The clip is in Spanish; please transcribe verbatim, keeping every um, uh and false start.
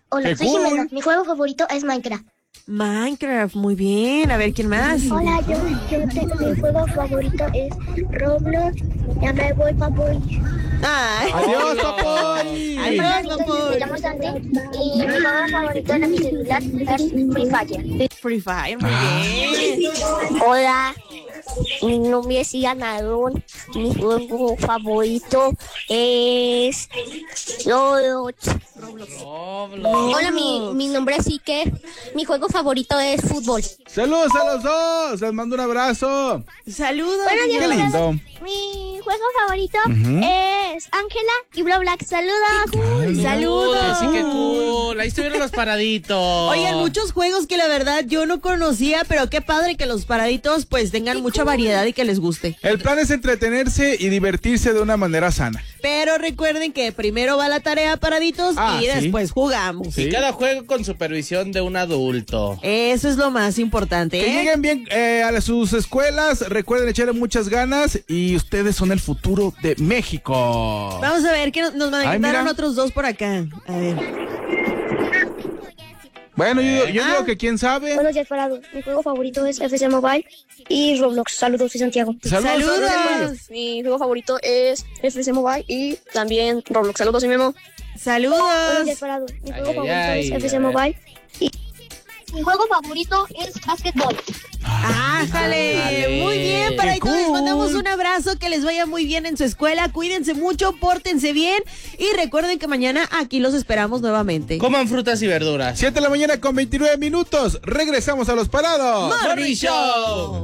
Hola, ¡Qué soy cool! Jimena. Mi juego favorito es Minecraft. Minecraft, muy bien. A ver, ¿quién más? Hola, yo, yo tengo, mi juego favorito es Roblox. Ya me voy, papi. Ay, ¡Adiós, Papoy! adiós, Me papoy. llamo Santi y mi juego favorito en mi celular es Free Fire. Free Fire, muy bien. Hola, mi nombre es Ian Aarón. Mi juego favorito es Roblox. Hola, mi, mi nombre es Ike. Mi juego favorito es fútbol. ¡Saludos a los dos! Les mando un abrazo. Saludos. Buenos días, ¡Qué lindo! Mi juego favorito Ujú. es Ángela y Roblox. Saludos. Saludos. Sí, qué cool. Ahí estuvieron los paraditos. Oigan, muchos juegos que la verdad yo no conocía, pero qué padre que los paraditos pues tengan mucha variedad y que les guste. El plan es entretenerse y divertirse de una manera sana. Pero recuerden que primero va la tarea, paraditos, Ah, y sí. después jugamos. Sí. Y cada juego con supervisión de un adulto. Eso es lo más importante, Que ¿eh? lleguen bien eh, a sus escuelas, recuerden echarle muchas ganas y ustedes son el futuro de México. Vamos a ver, que nos, nos Ay, mandaron mira. otros dos por acá. A ver. Bueno, yo, yo Ah. digo que quién sabe. Buenos días, Parado. Mi juego favorito es F C Mobile y Roblox. Saludos, soy Santiago. Saludos. Saludos. Mi juego favorito es F C Mobile y también Roblox. Saludos, soy Memo. Buenos Saludos. días, Parado. Mi juego Ay, favorito ay, es a F C ver. Mobile y mi juego favorito es básquetbol. ¡Ájale! Ándale. Muy bien, para ¡Qué todos les cool! mandamos un abrazo, que les vaya muy bien en su escuela, cuídense mucho, pórtense bien y recuerden que mañana aquí los esperamos nuevamente. Coman frutas y verduras. siete de la mañana con veintinueve minutos. Regresamos a los parados. Morning Show.